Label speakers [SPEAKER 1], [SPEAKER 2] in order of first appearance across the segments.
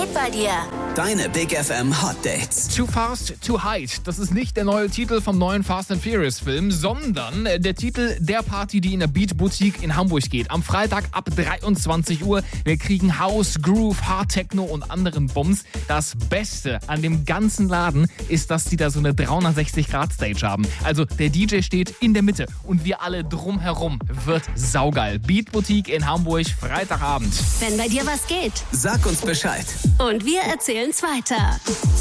[SPEAKER 1] geht bei dir?
[SPEAKER 2] Deine Big FM Hot Dates.
[SPEAKER 3] Too Fast, Too Hide. Das ist nicht der neue Titel vom neuen Fast and Furious Film, sondern der Titel der Party, die in der Beat Boutique in Hamburg geht. Am Freitag ab 23 Uhr. Wir kriegen House, Groove, Hard Techno und anderen Bums. Das Beste an dem ganzen Laden ist, dass die da so eine 360-Grad-Stage haben. Also der DJ steht in der Mitte und wir alle drumherum. Wird saugeil. Beat Boutique in Hamburg, Freitagabend.
[SPEAKER 1] Wenn bei dir was geht.
[SPEAKER 2] Sag uns Bescheid.
[SPEAKER 1] Und wir erzählen's weiter.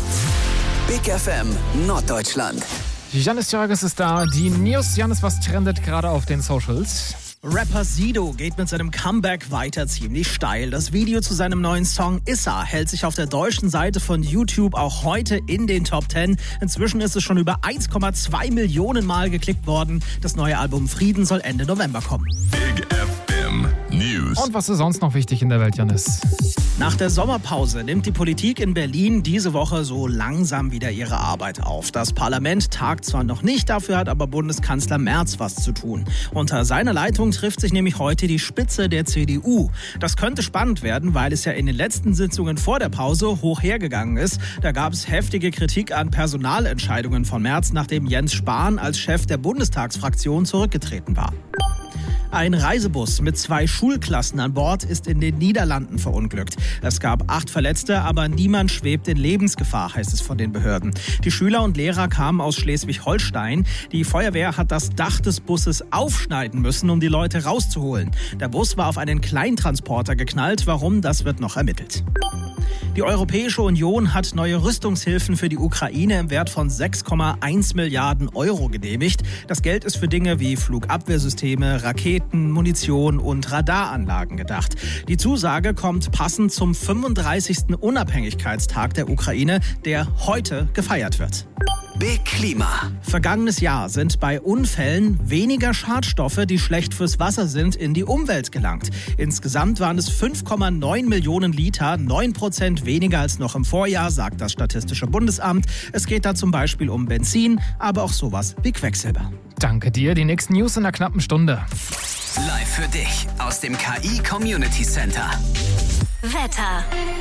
[SPEAKER 2] Big FM Norddeutschland.
[SPEAKER 3] Janis Jörges ist da. Die News. Janis, was trendet gerade auf den Socials?
[SPEAKER 4] Rapper Sido geht mit seinem Comeback weiter ziemlich steil. Das Video zu seinem neuen Song Issa hält sich auf der deutschen Seite von YouTube auch heute in den Top 10. Inzwischen ist es schon über 1,2 Millionen Mal geklickt worden. Das neue Album Frieden soll Ende November kommen.
[SPEAKER 5] Big FM News.
[SPEAKER 3] Und was ist sonst noch wichtig in der Welt, Janis?
[SPEAKER 4] Nach der Sommerpause nimmt die Politik in Berlin diese Woche so langsam wieder ihre Arbeit auf. Das Parlament tagt zwar noch nicht, dafür hat aber Bundeskanzler Merz was zu tun. Unter seiner Leitung trifft sich nämlich heute die Spitze der CDU. Das könnte spannend werden, weil es ja in den letzten Sitzungen vor der Pause hoch hergegangen ist. Da gab es heftige Kritik an Personalentscheidungen von Merz, nachdem Jens Spahn als Chef der Bundestagsfraktion zurückgetreten war. Ein Reisebus mit 2 Schulklassen an Bord ist in den Niederlanden verunglückt. Es gab 8 Verletzte, aber niemand schwebt in Lebensgefahr, heißt es von den Behörden. Die Schüler und Lehrer kamen aus Schleswig-Holstein. Die Feuerwehr hat das Dach des Busses aufschneiden müssen, um die Leute rauszuholen. Der Bus war auf einen Kleintransporter geknallt. Warum, das wird noch ermittelt. Die Europäische Union hat neue Rüstungshilfen für die Ukraine im Wert von 6,1 Milliarden Euro genehmigt. Das Geld ist für Dinge wie Flugabwehrsysteme, Raketen, Munition und Radaranlagen gedacht. Die Zusage kommt passend zum 35. Unabhängigkeitstag der Ukraine, der heute gefeiert wird.
[SPEAKER 2] Big Klima.
[SPEAKER 4] Vergangenes Jahr sind bei Unfällen weniger Schadstoffe, die schlecht fürs Wasser sind, in die Umwelt gelangt. Insgesamt waren es 5,9 Millionen Liter, 9% weniger als noch im Vorjahr, sagt das Statistische Bundesamt. Es geht da zum Beispiel um Benzin, aber auch sowas wie Quecksilber.
[SPEAKER 3] Danke dir. Die nächsten News in einer knappen Stunde.
[SPEAKER 2] Live für dich aus dem KI Community Center.
[SPEAKER 1] Wetter.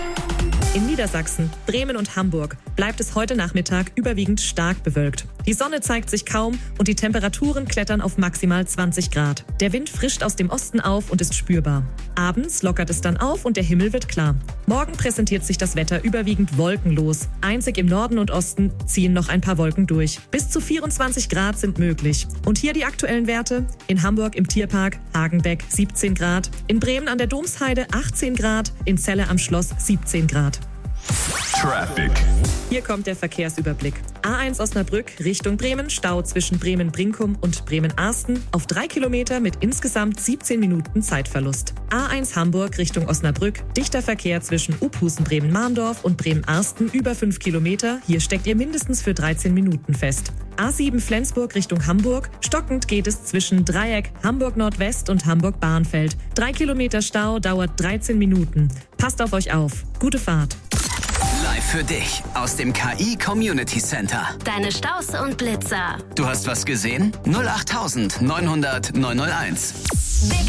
[SPEAKER 6] In Niedersachsen, Bremen und Hamburg bleibt es heute Nachmittag überwiegend stark bewölkt. Die Sonne zeigt sich kaum und die Temperaturen klettern auf maximal 20 Grad. Der Wind frischt aus dem Osten auf und ist spürbar. Abends lockert es dann auf und der Himmel wird klar. Morgen präsentiert sich das Wetter überwiegend wolkenlos. Einzig im Norden und Osten ziehen noch ein paar Wolken durch. Bis zu 24 Grad sind möglich. Und hier die aktuellen Werte. In Hamburg im Tierpark Hagenbeck 17 Grad, in Bremen an der Domsheide 18 Grad, in Celle am Schloss 17 Grad.
[SPEAKER 5] Traffic.
[SPEAKER 6] Hier kommt der Verkehrsüberblick. A1 Osnabrück Richtung Bremen, Stau zwischen Bremen-Brinkum und Bremen-Arsten auf 3 Kilometer mit insgesamt 17 Minuten Zeitverlust. A1 Hamburg Richtung Osnabrück, dichter Verkehr zwischen Uphusen-Bremen-Marndorf und Bremen-Arsten über 5 Kilometer. Hier steckt ihr mindestens für 13 Minuten fest. A7 Flensburg Richtung Hamburg, stockend geht es zwischen Dreieck Hamburg-Nordwest und Hamburg-Bahnfeld. 3 Kilometer Stau dauert 13 Minuten. Passt auf euch auf. Gute Fahrt.
[SPEAKER 2] Live für dich aus dem KI Community Center.
[SPEAKER 1] Deine Staus und Blitzer.
[SPEAKER 2] Du hast was gesehen? 08900 901.